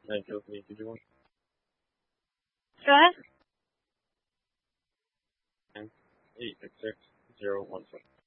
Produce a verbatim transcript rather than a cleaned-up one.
nine two three two one. Go ahead. Nine eight six six zero one four.